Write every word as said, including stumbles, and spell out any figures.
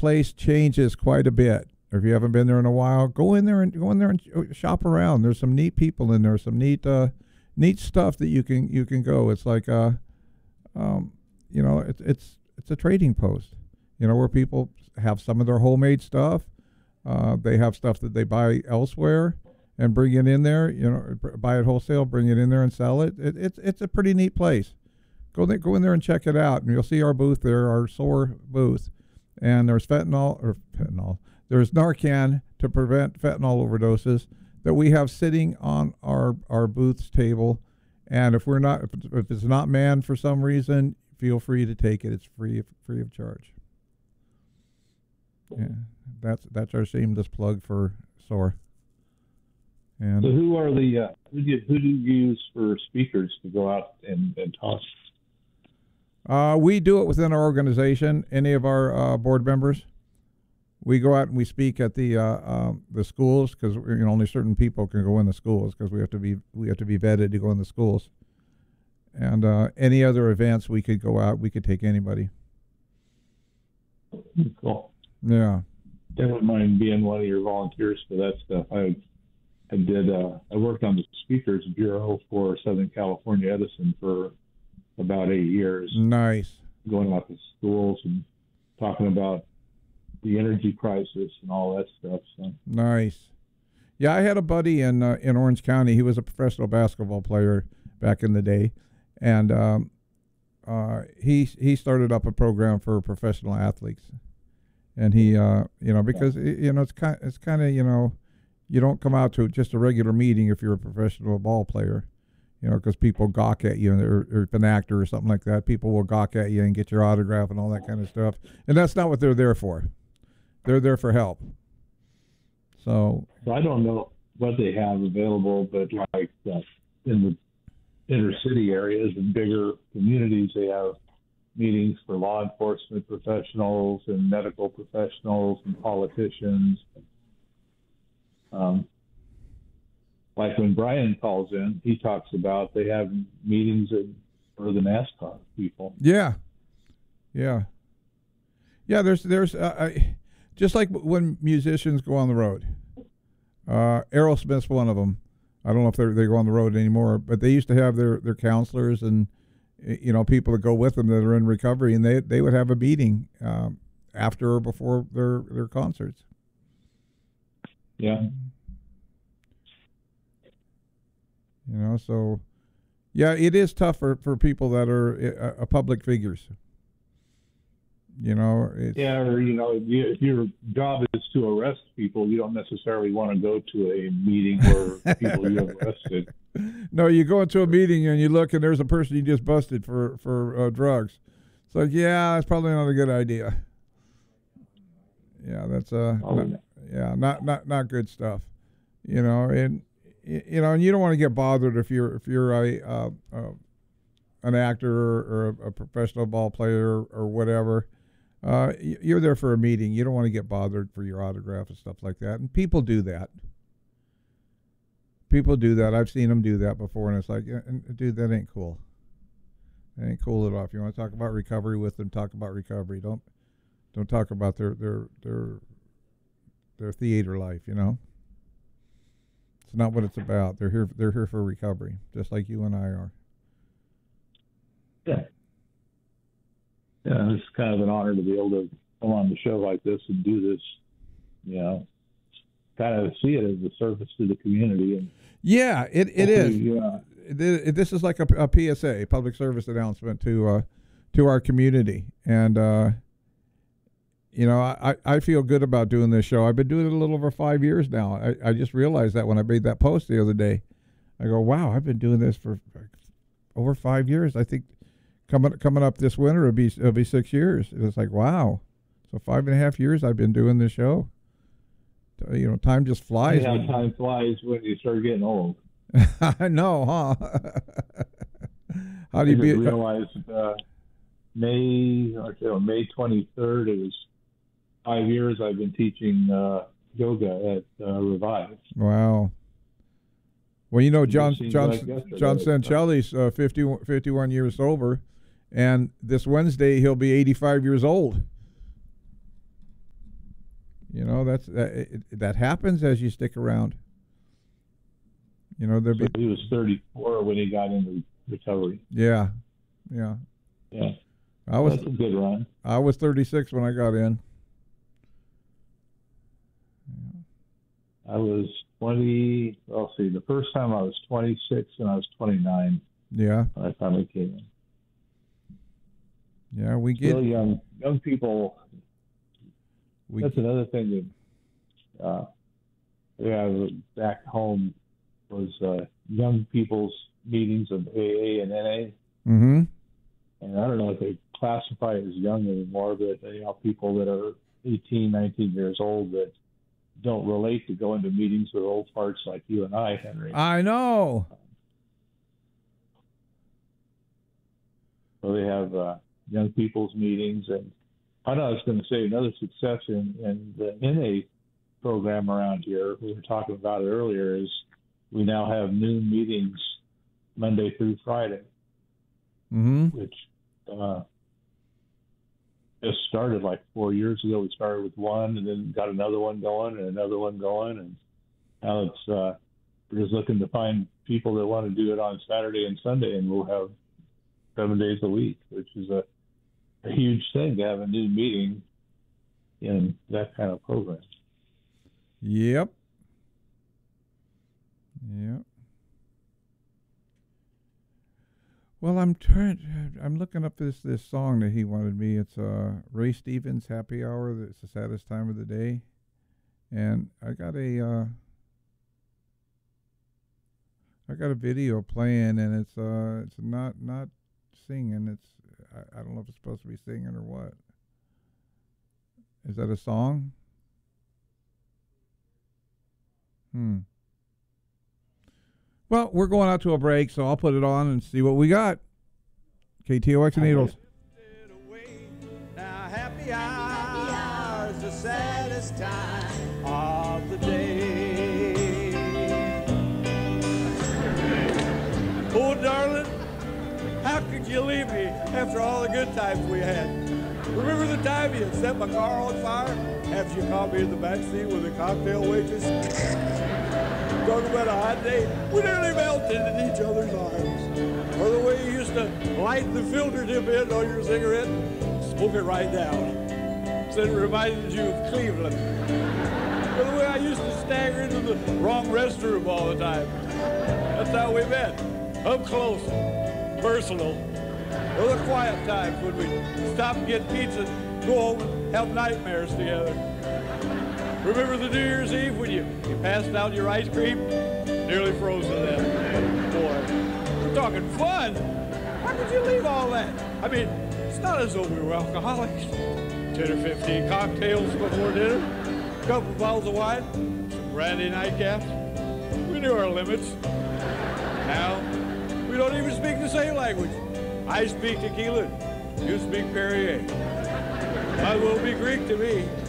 place changes quite a bit. Or if you haven't been there in a while, go in there and go in there and shop around. There's some neat people in there, some neat uh, neat stuff that you can you can go. It's like uh, um, you know, it's it's it's a trading post. You know, where people have some of their homemade stuff. Uh, they have stuff that they buy elsewhere and bring it in there. You know, buy it wholesale, bring it in there and sell it. it it's it's a pretty neat place. Go there, go in there and check it out, and you'll see our booth there, our S O R booth, and there's fentanyl or fentanyl. There's Narcan to prevent fentanyl overdoses that we have sitting on our our booth's table, and if we're not if it's, if it's not manned for some reason, feel free to take it. It's free free of charge. Yeah, that's that's our shameless plug for S O R. And so, who are the uh, who do you, who do you use for speakers to go out and, and talk? Uh, we do it within our organization. Any of our uh, board members, we go out and we speak at the uh, uh, the schools because you know only certain people can go in the schools because we have to be we have to be vetted to go in the schools. And uh, any other events we could go out, we could take anybody. Cool. Yeah. I wouldn't mind being one of your volunteers for that stuff. I I did uh, I worked on the Speakers Bureau for Southern California Edison for about eight years. Nice. Going out to schools and talking about the energy crisis and all that stuff. So. Nice. Yeah, I had a buddy in uh, in Orange County. He was a professional basketball player back in the day, and um, uh, he he started up a program for professional athletes. And he, uh, you know, because you know it's kind it's kind of you know, you don't come out to just a regular meeting if you're a professional ball player. You know, because people gawk at you, or, or if an actor or something like that, people will gawk at you and get your autograph and all that kind of stuff. And that's not what they're there for. They're there for help. So, so I don't know what they have available, but like uh, in the inner city areas and bigger communities, they have meetings for law enforcement professionals and medical professionals and politicians. Um, Like when Brian calls in, he talks about they have meetings for the NASCAR people. Yeah, yeah, yeah. There's there's uh, I, just like when musicians go on the road. Uh, Aerosmith's one of them. I don't know if they they go on the road anymore, but they used to have their, their counselors and you know people that go with them that are in recovery, and they they would have a meeting um, after or before their their concerts. Yeah. You know, so, yeah, it is tough for, for people that are uh, uh, public figures. You know, it's, yeah, or you know, if, you, if your job is to arrest people, you don't necessarily want to go to a meeting where people you have arrested. No, you go into a meeting and you look, and there's a person you just busted for for uh, drugs. It's like, yeah, it's probably not a good idea. Yeah, that's uh, oh, not, yeah, not not not good stuff. You know, and. You know, and you don't want to get bothered if you're if you're a uh, uh, an actor or, or a, a professional ball player or, or whatever. Uh, you're there for a meeting. You don't want to get bothered for your autograph and stuff like that. And people do that. People do that. I've seen them do that before, and it's like, dude, that ain't cool. That ain't cool at all. If you want to talk about recovery with them, talk about recovery. Don't don't talk about their their their their theater life. You know. It's not what it's about. They're here. They're here for recovery, just like you and I are. Yeah. Yeah, it's kind of an honor to be able to come on the show like this and do this. You know, kind of see it as a service to the community. And yeah, it it is. Yeah. This is like a, a P S A, public service announcement to uh, to our community, and. Uh, You know, I, I feel good about doing this show. I've been doing it a little over five years now. I, I just realized that when I made that post the other day. I go, wow, I've been doing this for over five years. I think coming coming up this winter, it'll be, it'll be six years. It's like, wow. So five and a half years I've been doing this show. You know, time just flies. Yeah, when, time flies when you start getting old. I know, huh? How do you I be? realize uh, May, or, you know, May twenty-third, it was five years I've been teaching uh, yoga at uh, Revive. Wow. Well, you know, John John like John Sancelli's uh, fifty, fifty-one years sober, and this Wednesday he'll be eighty-five years old. You know, that's that, it, that happens as you stick around. You know, there So be he was thirty-four when he got into recovery. yeah, yeah. Yeah, I was that's a good run. I was thirty-six when I got in. I was twenty. Well, see, the first time I was twenty-six and I was twenty-nine Yeah, when I finally came in. yeah. We get Still young, young people. we That's another thing that uh, we have back home was uh, young people's meetings of A A and N A. mm-hmm. And I don't know if they classify as young anymore, but they are people that are eighteen, nineteen years old that don't relate to going to meetings with old farts like you and I, Henry. I know. So they have uh, young people's meetings. And I know I was going to say another success in, in the N A program around here, we were talking about it earlier, is we now have noon meetings Monday through Friday, Mm-hmm. which uh, just started like four years ago. We started with one and then got another one going and another one going. And now it's, uh, we're just looking to find people that want to do it on Saturday and Sunday, and we'll have seven days a week, which is a, a huge thing to have a new meeting in that kind of program. Yep. Yep. Well, I'm trying. I'm looking up this this song that he wanted me. It's uh Ray Stevens' "Happy Hour." It's the saddest time of the day, and I got a uh, I got a video playing, and it's uh it's not not singing. It's I, I don't know if it's supposed to be singing or what. Is that a song? Hmm. Well, we're going out to a break, so I'll put it on and see what we got. K T O X and Needles. Now, happy hour's the saddest time of the day. Oh, darling, how could you leave me after all the good times we had? Remember the time you set my car on fire after you caught me in the backseat with a cocktail waitress? Talk about a hot day. We nearly melted in each other's arms. Or the way you used to light the filter tip in on your cigarette, smoke it right down. So it reminded you of Cleveland. Or the way I used to stagger into the wrong restroom all the time. That's how we met. Up close, personal. Or the quiet times when we stop and get pizza, go home and have nightmares together. Remember the New Year's Eve when you, you passed out your ice cream? Nearly froze to death. Boy, we're talking fun. How could you leave all that? I mean, it's not as though we were alcoholics. ten or fifteen cocktails before dinner, a couple bottles of wine, some brandy nightcaps. We knew our limits. Now, we don't even speak the same language. I speak tequila, you speak Perrier. Might as well be Greek to me.